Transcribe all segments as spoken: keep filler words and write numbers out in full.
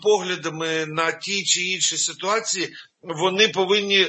поглядами на ті чи інші ситуації, вони повинні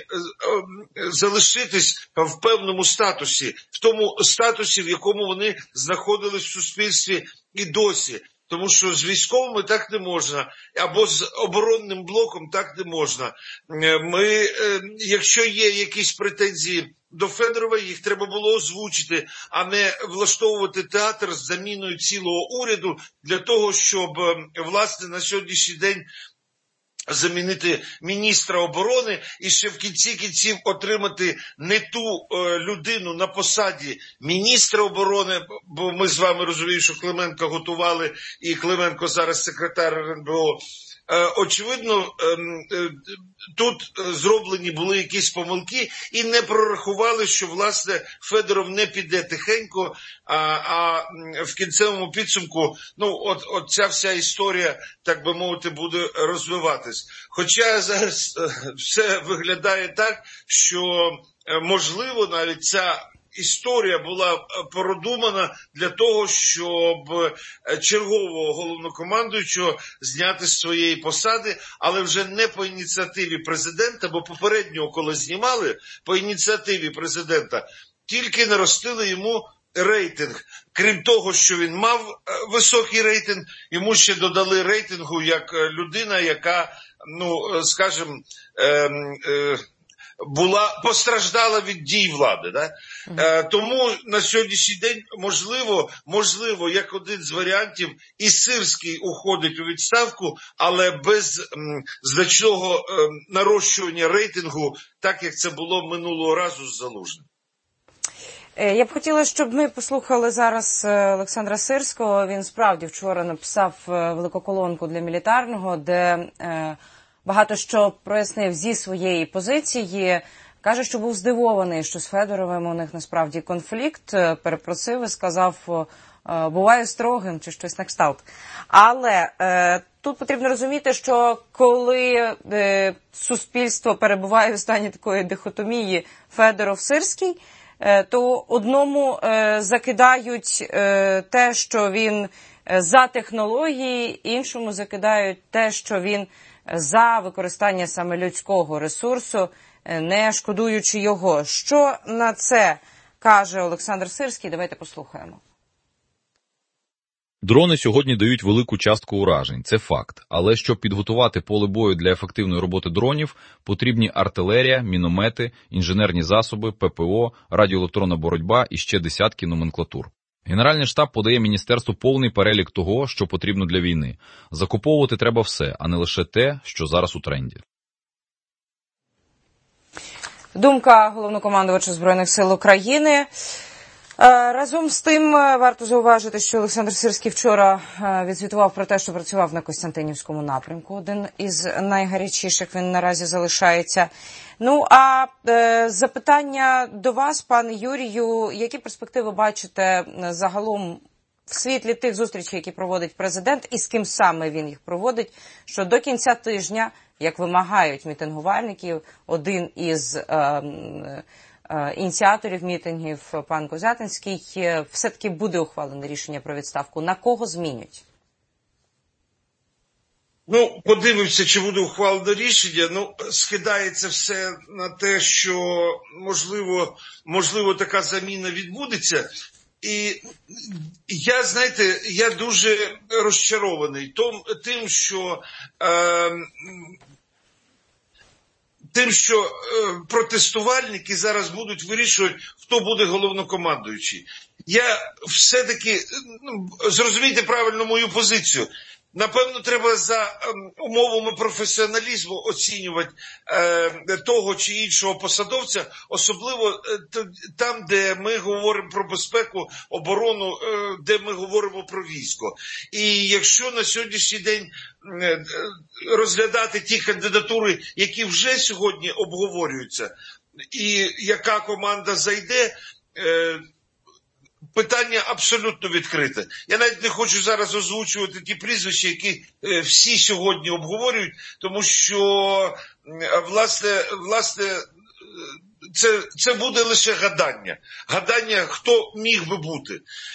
залишитись в певному статусі, в тому статусі, в якому вони знаходились в суспільстві і досі. Тому що з військовими так не можна, або з оборонним блоком так не можна. Ми, якщо є якісь претензії до Федорова, їх треба було озвучити, а не влаштовувати театр з заміною цілого уряду для того, щоб, власне, на сьогоднішній день замінити міністра оборони і ще в кінці кінців отримати не ту е, людину на посаді міністра оборони, бо ми з вами розуміємо, що Клименка готували, і Клименко зараз секретар ер ен бе о. Е, очевидно, е, е, тут зроблені були якісь помилки і не прорахували, що, власне, Федоров не піде тихенько, а, а в кінцевому підсумку, ну, от, от ця вся історія, так би мовити, буде розвиватись. Хоча зараз е, все виглядає так, що, е, можливо, навіть ця історія була продумана для того, щоб чергового головнокомандуючого зняти з своєї посади, але вже не по ініціативі президента, бо попереднього, коли знімали, по ініціативі президента, тільки наростили йому рейтинг. Крім того, що він мав високий рейтинг, йому ще додали рейтингу як людина, яка, ну, скажімо, е, е, була, постраждала від дій влади. Да? Mm-hmm. Е, тому на сьогоднішній день, можливо, можливо, як один з варіантів, і Сирський уходить у відставку, але без м, значного м, нарощування рейтингу, так як це було минулого разу з Залужним. Я б хотіла, щоб ми послухали зараз Олександра Сирського. Він справді вчора написав велику колонку для Мілітарного, де е, багато що прояснив зі своєї позиції. Каже, що був здивований, що з Федоровим у них насправді конфлікт. Перепросив і сказав, буваю строгим чи щось на кшталт. Але е, тут потрібно розуміти, що коли е, суспільство перебуває в стані такої дихотомії Федоров-Сирський, е, то одному е, закидають е, те, що він за технології, іншому закидають те, що він за використання саме людського ресурсу, не шкодуючи його. Що на це каже Олександр Сирський? Давайте послухаємо. Дрони сьогодні дають велику частку уражень, це факт. Але щоб підготувати поле бою для ефективної роботи дронів, потрібні артилерія, міномети, інженерні засоби, пе пе о, радіоелектронна боротьба і ще десятки номенклатур. Генеральний штаб подає міністерству повний перелік того, що потрібно для війни. Закуповувати треба все, а не лише те, що зараз у тренді. Думка головнокомандувача Збройних сил України. Разом з тим, варто зауважити, що Олександр Сирський вчора відзвітував про те, що працював на Костянтинівському напрямку. Один із найгарячіших він наразі залишається. Ну, а е, запитання до вас, пане Юрію, які перспективи бачите загалом в світлі тих зустрічей, які проводить президент, і з ким саме він їх проводить, що до кінця тижня, як вимагають мітингувальників, один із е, е, ініціаторів мітингів, пан Козятинський, все-таки буде ухвалене рішення про відставку. На кого змінять? Ну, подивимося, чи буде ухвалено рішення. Ну, скидається все на те, що, можливо, можливо, така заміна відбудеться. І я, знаєте, я дуже розчарований тим, що, е, тим, що е, протестувальники зараз будуть вирішувати, хто буде головнокомандуючий. Я все-таки, ну, зрозумійте правильно мою позицію. Напевно, треба за ем, умовами професіоналізму оцінювати е, того чи іншого посадовця, особливо е, там, де ми говоримо про безпеку, оборону, е, де ми говоримо про військо. І якщо на сьогоднішній день е, розглядати ті кандидатури, які вже сьогодні обговорюються, і яка команда зайде, е, питання абсолютно відкрите. Я навіть не хочу зараз озвучувати ті прізвища, які е, всі сьогодні обговорюють, тому що, власне, власне це, це буде лише гадання. Гадання, хто міг би бути.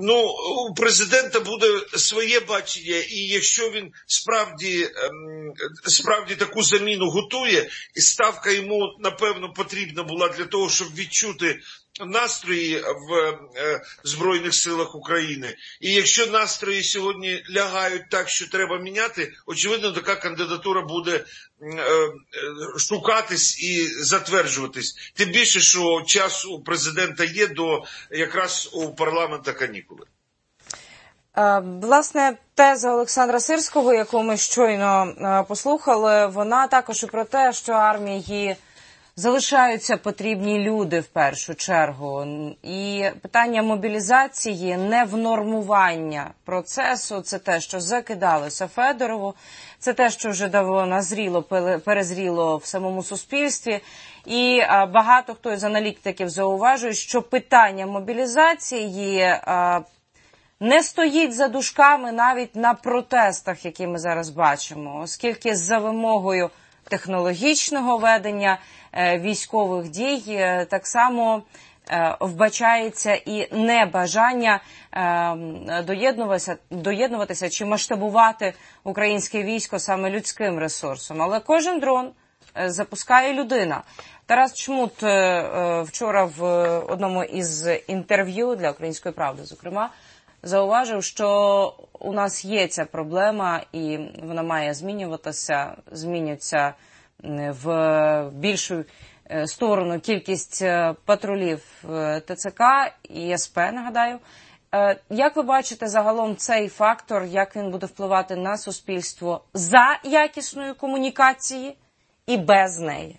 ну, у президента буде своє бачення, і якщо він справді, справді таку заміну готує, і ставка йому, напевно, потрібна була для того, щоб відчути настрої в Збройних силах України. І якщо настрої сьогодні лягають так, що треба міняти, очевидно, така кандидатура буде шукатись і затверджуватись. Тим більше, що час у президента є до якраз у парламента канікули. Власне, теза Олександра Сирського, яку ми щойно послухали, вона також і про те, що армії залишаються потрібні люди в першу чергу. І питання мобілізації, невнормування процесу, це те, що закидалося Федорову, це те, що вже давно назріло, перезріло в самому суспільстві. І багато хто із аналітиків зауважує, що питання мобілізації не стоїть за дужками навіть на протестах, які ми зараз бачимо, оскільки за вимогою технологічного ведення військових дій так само вбачається і небажання доєднуватися, доєднуватися чи масштабувати українське військо саме людським ресурсом. Але кожен дрон запускає людина. Тарас Чмут вчора в одному із інтерв'ю для «Української правди», зокрема, зауважив, що у нас є ця проблема і вона має змінюватися, змінюється в більшу сторону кількість патрулів ТЦК і СП, нагадаю. Як ви бачите загалом цей фактор, як він буде впливати на суспільство за якісною комунікації і без неї?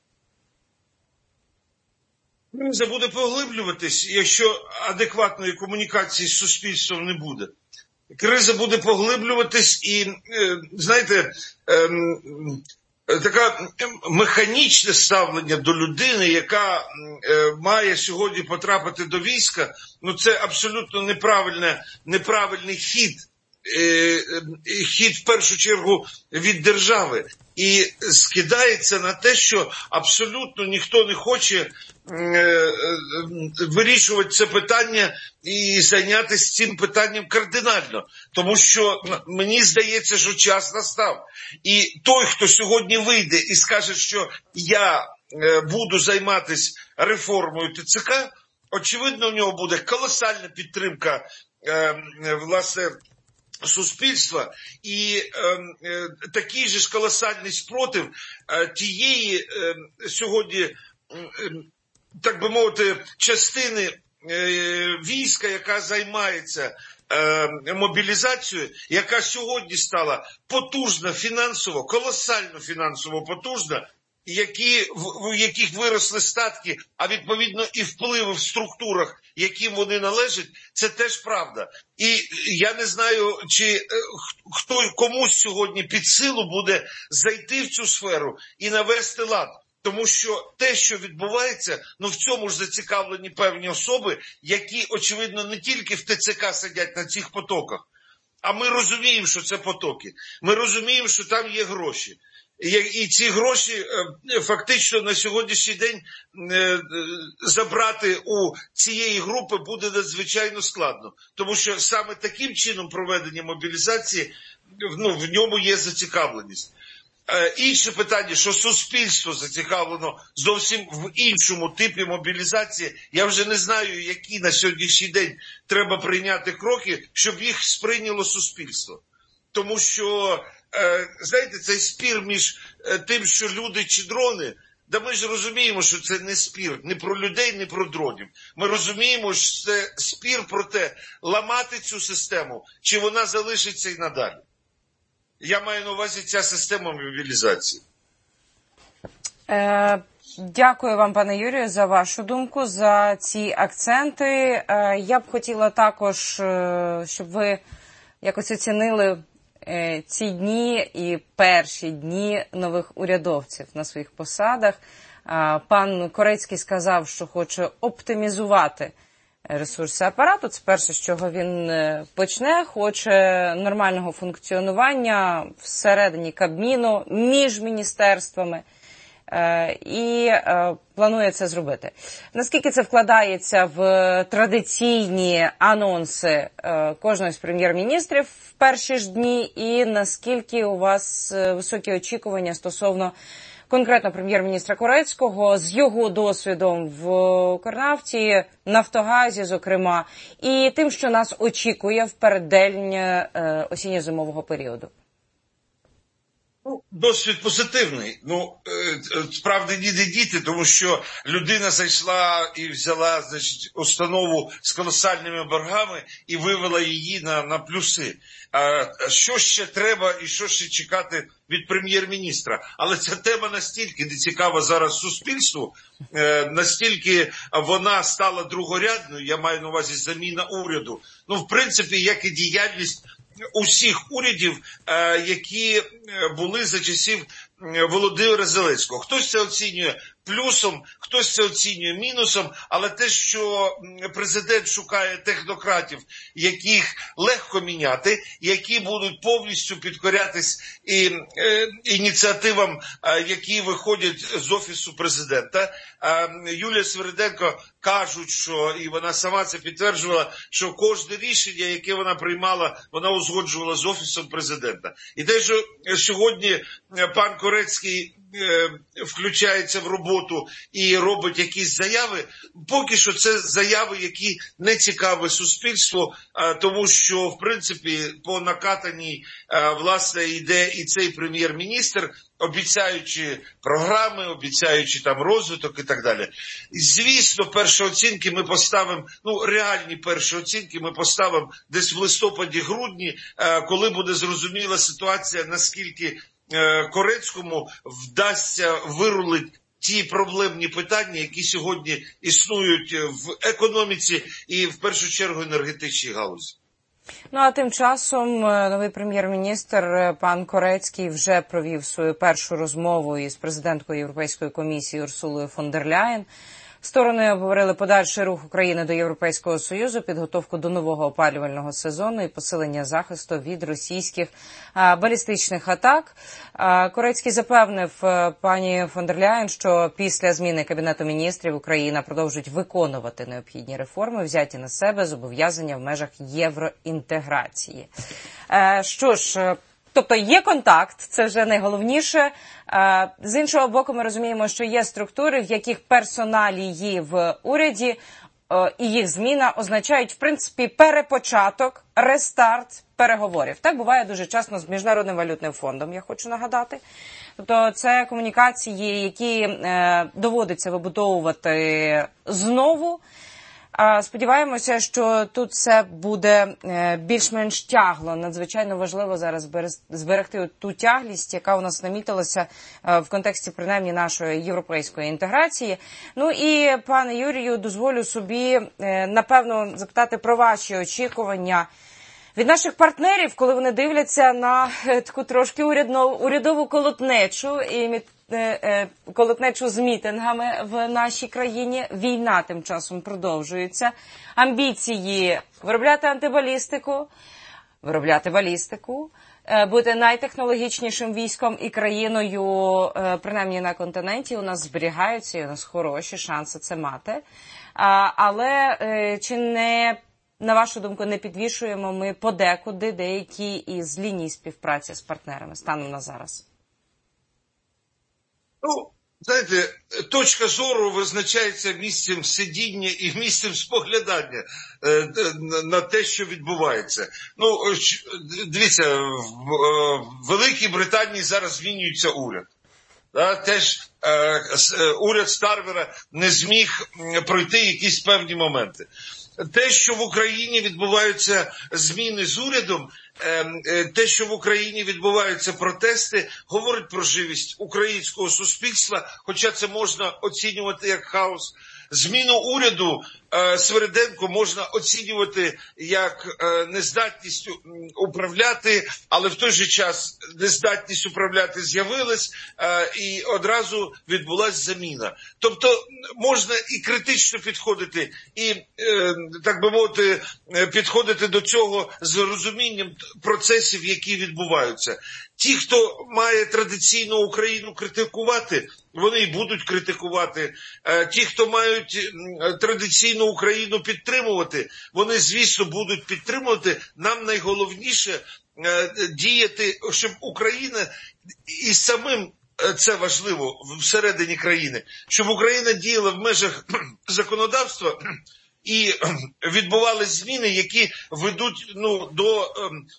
Криза буде поглиблюватись, якщо адекватної комунікації з суспільством не буде. Криза буде поглиблюватись і, знаєте, таке механічне ставлення до людини, яка має сьогодні потрапити до війська, ну це абсолютно неправильне, неправильний хід. Хід в першу чергу від держави. І скидається на те, що абсолютно ніхто не хоче вирішувати це питання і зайнятися цим питанням кардинально. Тому що мені здається, що час настав. І той, хто сьогодні вийде і скаже, що я буду займатися реформою ТЦК, очевидно, у нього буде колосальна підтримка, власне, суспільства і е, е, такий же ж колосальний спротив е, тієї е, сьогодні, е, так би мовити, частини е, війська, яка займається е, мобілізацією, яка сьогодні стала потужна фінансово, колосально фінансово потужна, які, в, в яких виросли статки, а відповідно і впливи в структурах, яким вони належать, це теж правда. І я не знаю, чи хто комусь сьогодні під силу буде зайти в цю сферу і навести лад. Тому що те, що відбувається, ну в цьому ж зацікавлені певні особи, які, очевидно, не тільки в ТЦК сидять на цих потоках, а ми розуміємо, що це потоки. Ми розуміємо, що там є гроші. І ці гроші фактично на сьогоднішній день забрати у цієї групи буде надзвичайно складно. Тому що саме таким чином проведення мобілізації, ну, в ньому є зацікавленість. Інше питання, що суспільство зацікавлено зовсім в іншому типі мобілізації. Я вже не знаю, які на сьогоднішній день треба прийняти кроки, щоб їх сприйняло суспільство. Тому що, знаєте, цей спір між тим, що люди чи дрони, да ми ж розуміємо, що це не спір не про людей, не про дронів. Ми розуміємо, що це спір про те, ламати цю систему, чи вона залишиться і надалі. Я маю на увазі ця система мобілізації. Е, дякую вам, пане Юрію, за вашу думку, за ці акценти. Е, я б хотіла також, е, щоб ви якось оцінили е, ці дні і перші дні нових урядовців на своїх посадах. Е, пан Корецький сказав, що хоче оптимізувати ресурси апарату. Це перше, з чого він почне. Хоче нормального функціонування всередині Кабміну, між міністерствами. і планує це зробити. Наскільки це вкладається в традиційні анонси кожного з прем'єр-міністрів в перші ж дні, і наскільки у вас високі очікування стосовно конкретно прем'єр-міністра Корецького з його досвідом в Укрнафті, Нафтогазі, зокрема, і тим, що нас очікує в переддень осінньо-зимового періоду? Ну, досвід позитивний. Ну, справді ніде діти, тому що людина зайшла і взяла, значить, установу з колосальними боргами і вивела її на, на плюси. А що ще треба і що ще чекати від прем'єр-міністра? Але ця тема настільки не цікава зараз суспільству, настільки вона стала другорядною, я маю на увазі заміна уряду. Ну, в принципі, як і діяльність усіх урядів, які були за часів Володимира Зеленського. Хтось це оцінює плюсом, хтось це оцінює мінусом, але те, що президент шукає технократів, яких легко міняти, які будуть повністю підкорятись і, е, ініціативам, е, які виходять з Офісу президента. Е, Юлія Свириденко кажуть, що, і вона сама це підтверджувала, що кожне рішення, яке вона приймала, вона узгоджувала з Офісом президента. І те, що сьогодні пан Корецький включається в роботу і робить якісь заяви, поки що це заяви, які не цікаві суспільству, тому що, в принципі, по накатаній, власне, йде і цей прем'єр-міністр, обіцяючи програми, обіцяючи там розвиток і так далі. Звісно, перші оцінки ми поставимо, ну, реальні перші оцінки ми поставимо десь в листопаді-грудні, коли буде зрозуміла ситуація, наскільки Корецькому вдасться вирулити ті проблемні питання, які сьогодні існують в економіці і, в першу чергу, енергетичній галузі. Ну, а тим часом новий прем'єр-міністр пан Корецький вже провів свою першу розмову із президенткою Європейської комісії Урсулою фон дер Ляєн. Сторони обговорили подальший рух України до Європейського Союзу, підготовку до нового опалювального сезону і посилення захисту від російських а, балістичних атак. А, Корецький запевнив а, пані фон дер Ляєн, що після зміни Кабінету міністрів Україна продовжить виконувати необхідні реформи, взяті на себе зобов'язання в межах євроінтеграції. А, що ж, тобто є контакт, це вже найголовніше. З іншого боку, ми розуміємо, що є структури, в яких персоналії в уряді і їх зміна означають, в принципі, перепочаток, рестарт переговорів. Так буває дуже часто з Міжнародним валютним фондом, я хочу нагадати. Тобто це комунікації, які доводиться вибудовувати знову. Сподіваємося, що тут все буде більш-менш тягло. Надзвичайно важливо зараз зберегти ту тяглість, яка у нас намітилася в контексті, принаймні, нашої європейської інтеграції. Ну і, пане Юрію, дозволю собі, напевно, запитати про ваші очікування від наших партнерів, коли вони дивляться на таку трошки урядну, урядову колотнечу і колотнечу з мітингами в нашій країні. Війна тим часом продовжується. Амбіції виробляти антибалістику, виробляти балістику, бути найтехнологічнішим військом і країною, принаймні на континенті, у нас зберігаються, і у нас хороші шанси це мати. Але чи не, на вашу думку, не підвішуємо ми подекуди деякі із ліній співпраці з партнерами станом на зараз? Ну, знаєте, точка зору визначається місцем сидіння і місцем споглядання е, на те, що відбувається. Ну, дивіться, в, в Великій Британії зараз змінюється уряд. Да, теж е, уряд Стармера не зміг пройти якісь певні моменти. Те, що в Україні відбуваються зміни з урядом, те, що в Україні відбуваються протести, говорить про живість українського суспільства, хоча це можна оцінювати як хаос. Зміну уряду Свириденко можна оцінювати як нездатність управляти, але в той же час нездатність управляти з'явилась і одразу відбулась заміна. Тобто можна і критично підходити, і, так би мовити, підходити до цього з розумінням процесів, які відбуваються. ті, хто має традиційно Україну критикувати, вони і будуть критикувати. Ті, хто мають традиційну Україну підтримувати, вони, звісно, будуть підтримувати. Нам найголовніше діяти, щоб Україна і самим, це важливо, всередині країни, щоб Україна діяла в межах законодавства і відбували зміни, які ведуть ну, до,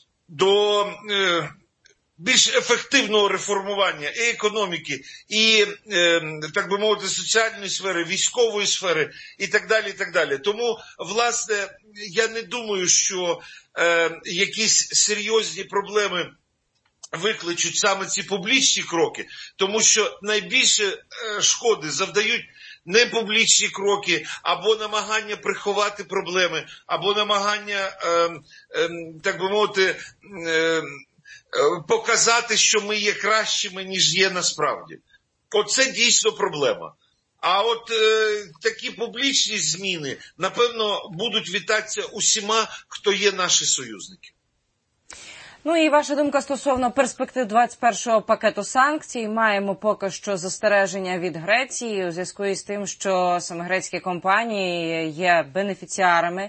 до е, більш ефективного реформування і економіки, і, е, так би мовити, соціальної сфери, військової сфери і так далі, і так далі. Тому, власне, я не думаю, що е, якісь серйозні проблеми викличуть саме ці публічні кроки, тому що найбільше е, шкоди завдають не публічні кроки, або намагання приховати проблеми, або намагання, е, е, так би мовити, е, показати, що ми є кращими, ніж є насправді. Оце дійсно проблема. А от е, такі публічні зміни, напевно, будуть вітатися усіма, хто є наші союзники. Ну і ваша думка стосовно перспектив двадцять першого пакету санкцій. Маємо поки що застереження від Греції у зв'язку із тим, що саме грецькі компанії є бенефіціарами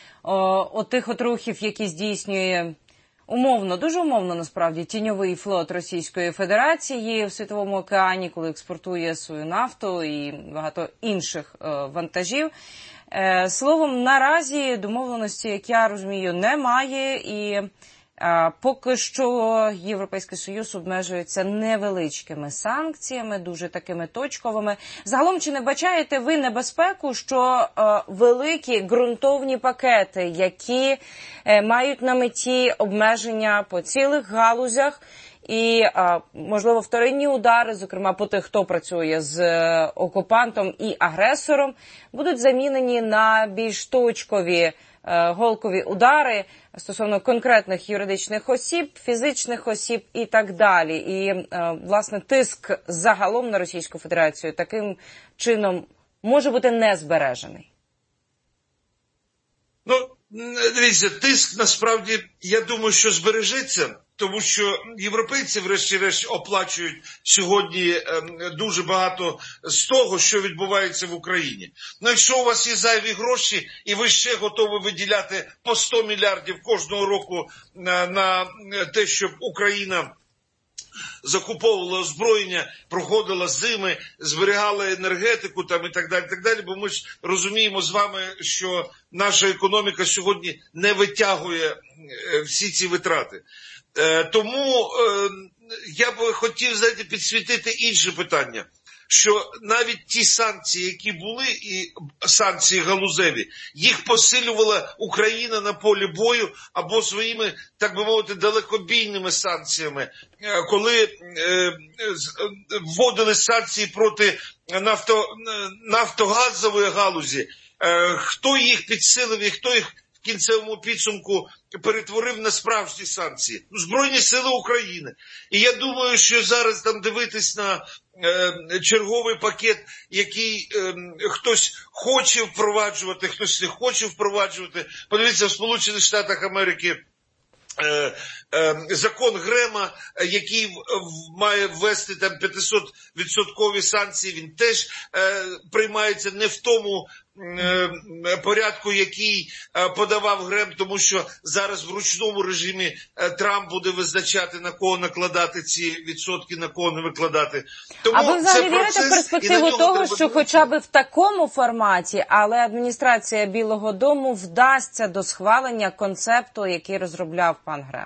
отих от рухів, які здійснює умовно, дуже умовно насправді, тіньовий флот Російської Федерації в Світовому океані, коли експортує свою нафту і багато інших е, вантажів. Е, словом, наразі домовленості, як я розумію, немає і поки що Європейський Союз обмежується невеличкими санкціями, дуже такими точковими. Загалом, чи не бачаєте ви небезпеку, що е, великі ґрунтовні пакети, які е, мають на меті обмеження по цілих галузях і, е, можливо, вторинні удари, зокрема по тих, хто працює з е, окупантом і агресором, будуть замінені на більш точкові голкові удари стосовно конкретних юридичних осіб, фізичних осіб і так далі. І, власне, тиск загалом на Російську Федерацію таким чином може бути не збережений? Ну, дивіться, тиск насправді, я думаю, що збережеться, тому що європейці, врешті-решт, оплачують сьогодні дуже багато з того, що відбувається в Україні. Ну, якщо у вас є зайві гроші, і ви ще готові виділяти по сто мільярдів кожного року на, на те, щоб Україна закуповувала озброєння, проходила зими, зберігала енергетику там і так далі, так далі, бо ми ж розуміємо з вами, що наша економіка сьогодні не витягує всі ці витрати. Тому я би хотів, знаєте, підсвітити інше питання, що навіть ті санкції, які були, і санкції галузеві, їх посилювала Україна на полі бою або своїми, так би мовити, далекобійними санкціями, коли вводили санкції проти нафто, нафтогазової галузі, хто їх підсилив і хто їх в кінцевому підсумку перетворив на справжні санкції? Збройні сили України. І я думаю, що зараз там дивитись на е, черговий пакет, який е, хтось хоче впроваджувати, хтось не хоче впроваджувати. Подивіться, в Сполучених Штатах Америки Е, е, закон Грема, який в, в, має ввести там п'ятсот відсоткові санкції, він теж е, приймається не в тому е, порядку, який е, подавав Грем, тому що зараз в ручному режимі е, Трамп буде визначати, на кого накладати ці відсотки, на кого не викладати. Тому а ви взагалі це вірите в перспективу того, треба... що хоча б в такому форматі, але адміністрація Білого Дому вдасться до схвалення концепту, який розробляв пан Грем?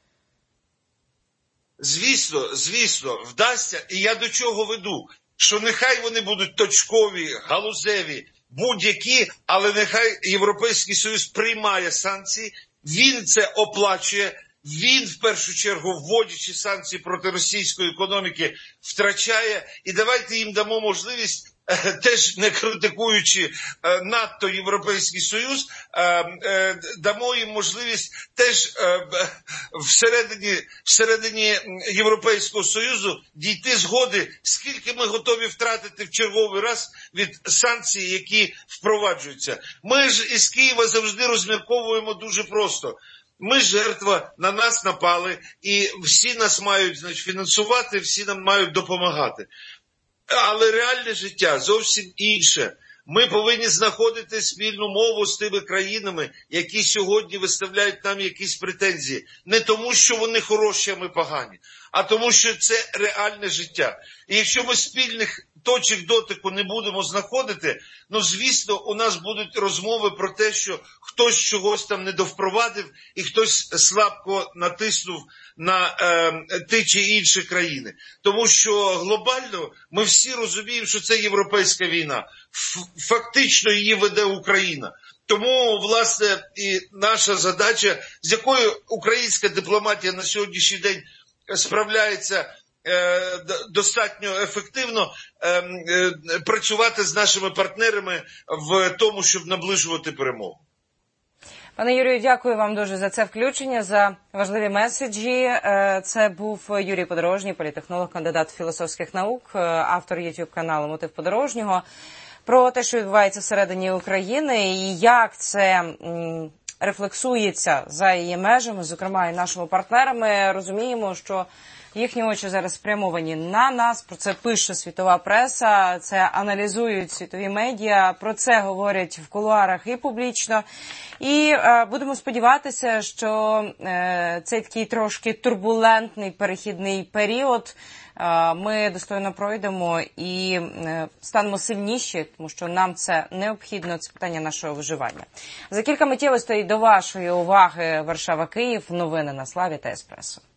Звісно, звісно, вдасться. І я до чого веду? Що нехай вони будуть точкові, галузеві, будь-які, але нехай Європейський Союз приймає санкції, він це оплачує, він в першу чергу, вводячи санкції проти російської економіки, втрачає. І давайте їм дамо можливість, теж не критикуючи надто Європейський Союз, дамо їм можливість теж всередині, всередині Європейського Союзу дійти згоди, скільки ми готові втратити в черговий раз від санкцій, які впроваджуються. Ми ж із Києва завжди розмірковуємо дуже просто. Ми жертва, на нас напали, і всі нас мають, значить, фінансувати, всі нам мають допомагати. Але реальне життя зовсім інше. Ми повинні знаходити спільну мову з тими країнами, які сьогодні виставляють нам якісь претензії. Не тому, що вони хороші, а ми погані, а тому, що це реальне життя. І якщо ми спільних точок дотику не будемо знаходити, ну, звісно, у нас будуть розмови про те, що хтось чогось там не довпровадив і хтось слабко натиснув на е, ті чи інші країни. Тому що глобально ми всі розуміємо, що це європейська війна. Фактично її веде Україна. Тому, власне, і наша задача, з якою українська дипломатія на сьогоднішній день справляється достатньо ефективно, працювати з нашими партнерами в тому, щоб наближувати перемогу. Пане Юрію, дякую вам дуже за це включення, за важливі меседжі. Це був Юрій Подорожній, політехнолог, кандидат філософських наук, автор ютуб-каналу «Мотив Подорожнього». Про те, що відбувається всередині України і як це рефлексується за її межами, зокрема і нашими партнерами, розуміємо, що їхні очі зараз спрямовані на нас, про це пише світова преса, це аналізують світові медіа, про це говорять в кулуарах і публічно. І е, будемо сподіватися, що е, цей такий трошки турбулентний перехідний період е, ми достойно пройдемо і е, станемо сильніші, тому що нам це необхідно, це питання нашого виживання. За кілька миттєвостей до вашої уваги Варшава-Київ, новини на Славі та Еспресо.